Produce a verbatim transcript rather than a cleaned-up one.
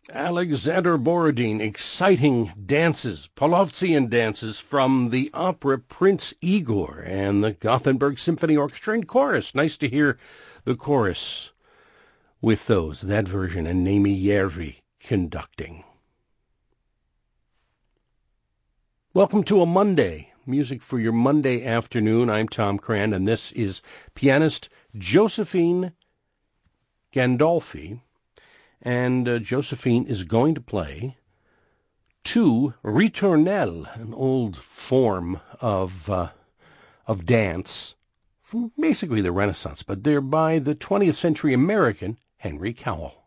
Alexander Borodin, exciting dances, Polovtsian dances from the opera Prince Igor and the Gothenburg Symphony Orchestra and Chorus. Nice to hear the chorus with those, that version, and Naimi Järvi conducting. Welcome to a Monday. Music for your Monday afternoon. I'm Tom Cran, and this is pianist Josephine Gandolfi. And uh, Josephine is going to play two ritournelles, an old form of uh, of dance from basically the Renaissance, but they're by the twentieth century American Henry Cowell.